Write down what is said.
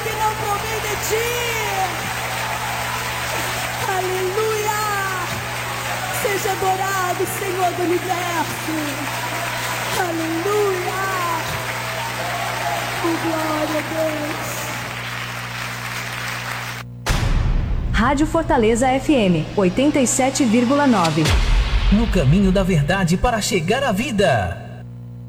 que não provém de ti. Aleluia. Seja adorado, Senhor do universo. Aleluia. Oh, glória a Deus. Rádio Fortaleza FM 87,9. No caminho da verdade para chegar à vida.